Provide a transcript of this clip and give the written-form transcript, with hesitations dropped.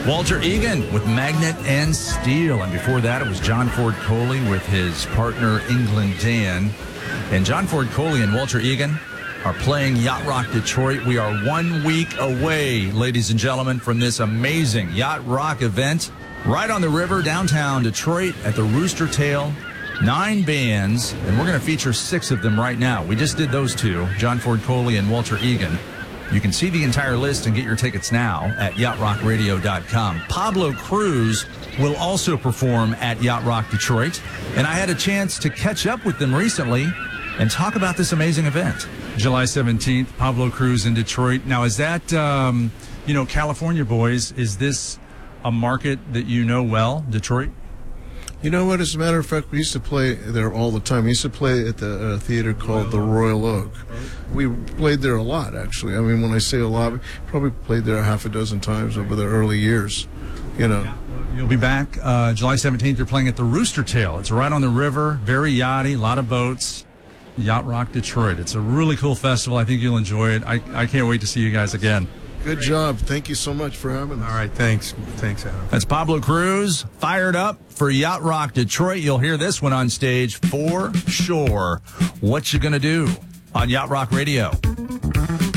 Walter Egan with Magnet and Steel. And before that, it was John Ford Coley with his partner, England Dan. And John Ford Coley and Walter Egan are playing Yacht Rock Detroit. We are 1 week away, ladies and gentlemen, from this amazing Yacht Rock event right on the river, downtown Detroit at the Rooster Tail. 9 bands, and we're going to feature 6 of them right now. We just did those 2, John Ford Coley and Walter Egan. You can see the entire list and get your tickets now at yachtrockradio.com. Pablo Cruz will also perform at Yacht Rock Detroit, and I had a chance to catch up with them recently and talk about this amazing event. July 17th, Pablo Cruz in Detroit. Now, is that, California boys, is this a market that you know well, Detroit? You know what? As a matter of fact, we used to play there all the time. We used to play at the theater called the Royal Oak. We played there a lot, actually. I mean, when I say a lot, we probably played there half a dozen times over the early years, You'll be back July 17th. You're playing at the Rooster Tail. It's right on the river, very yachty, a lot of boats. Yacht Rock Detroit. It's a really cool festival. I think you'll enjoy it. I can't wait to see you guys again. Good job. Thank you so much for having us. All right, thanks. Thanks, Adam. That's Pablo Cruz, fired up for Yacht Rock Detroit. You'll hear this one on stage for sure. What you gonna do on Yacht Rock Radio?